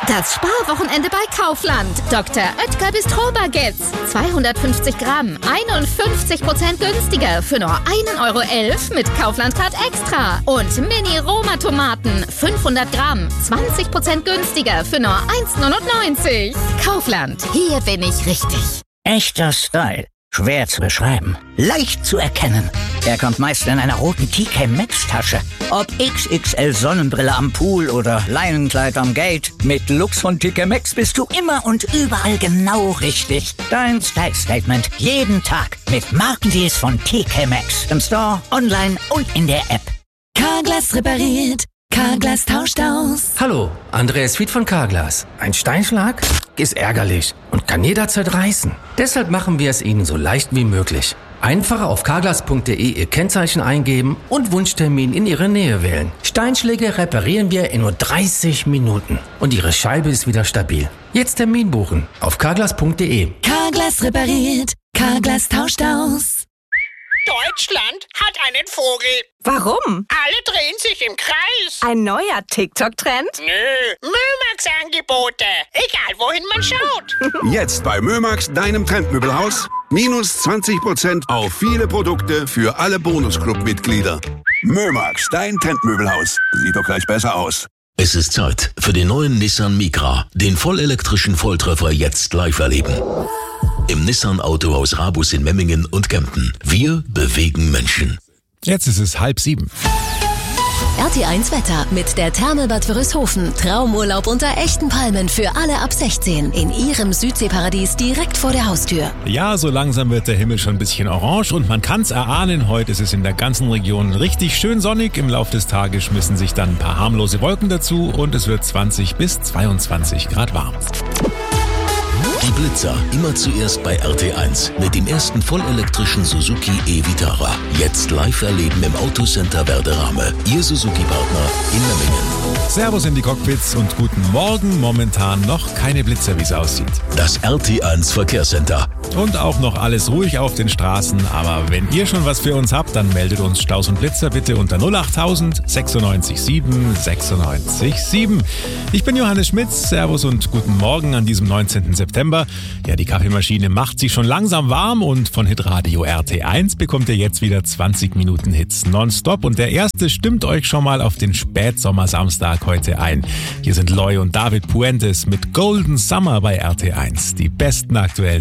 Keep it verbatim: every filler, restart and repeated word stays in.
Das Sparwochenende bei Kaufland. Doktor Oetker Bistro-Baguettes. zweihundertfünfzig Gramm, einundfünfzig Prozent günstiger für nur ein Euro elf mit Kaufland-Card Extra. Und Mini-Roma-Tomaten, fünfhundert Gramm, zwanzig Prozent günstiger für nur eins neunundneunzig. Kaufland, hier bin ich richtig. Echter Style. Schwer zu beschreiben. Leicht zu erkennen. Er kommt meist in einer roten T K Maxx Tasche. Ob X X L Sonnenbrille am Pool oder Leinenkleid am Gate. Mit Lux von T K Maxx bist du immer und überall genau richtig. Dein Style Statement. Jeden Tag. Mit Markendeals von T K Maxx. Im Store, online und in der App. Carglass repariert. Carglass tauscht aus. Hallo, Andreas Fied von Carglass. Ein Steinschlag ist ärgerlich und kann jederzeit reißen. Deshalb machen wir es Ihnen so leicht wie möglich. Einfach auf carglass punkt de Ihr Kennzeichen eingeben und Wunschtermin in Ihre Nähe wählen. Steinschläge reparieren wir in nur dreißig Minuten und Ihre Scheibe ist wieder stabil. Jetzt Termin buchen auf carglass punkt de. Carglass repariert. Carglass tauscht aus. Deutschland hat einen Vogel. Warum? Alle drehen sich im Kreis. Ein neuer TikTok-Trend? Nö, Mömax-Angebote. Egal, wohin man schaut. Jetzt bei Mömax, deinem Trendmöbelhaus. Minus zwanzig Prozent auf viele Produkte für alle Bonusclub-Mitglieder. Mömax, dein Trendmöbelhaus. Sieht doch gleich besser aus. Es ist Zeit für den neuen Nissan Micra. Den vollelektrischen Volltreffer jetzt live erleben. Im Nissan Autohaus Rabus in Memmingen und Kempten. Wir bewegen Menschen. Jetzt ist es halb sieben. R T eins Wetter mit der Therme Bad Wörishofen. Traumurlaub unter echten Palmen für alle ab sechzehn. In Ihrem Südseeparadies direkt vor der Haustür. Ja, so langsam wird der Himmel schon ein bisschen orange und man kann es erahnen. Heute ist es in der ganzen Region richtig schön sonnig. Im Laufe des Tages schmissen sich dann ein paar harmlose Wolken dazu und es wird zwanzig bis zweiundzwanzig Grad warm. Die Blitzer immer zuerst bei R T eins mit dem ersten vollelektrischen Suzuki e-Vitara. Jetzt live erleben im Autocenter Werderame. Ihr Suzuki-Partner in Memmingen. Servus in die Cockpits und guten Morgen. Momentan noch keine Blitzer, wie es aussieht. Das R T eins Verkehrscenter. Und auch noch alles ruhig auf den Straßen. Aber wenn ihr schon was für uns habt, dann meldet uns Staus und Blitzer bitte unter null achttausend sechsundneunzig sieben sechsundneunzig sieben. Ich bin Johannes Schmitz. Servus und guten Morgen an diesem neunzehnten September. Ja, die Kaffeemaschine macht sich schon langsam warm und von Hitradio R T eins bekommt ihr jetzt wieder zwanzig Minuten Hits nonstop. Und der erste stimmt euch schon mal auf den Spätsommersamstag heute ein. Hier sind Loy und David Puentes mit Golden Summer bei R T eins. Die besten aktuellen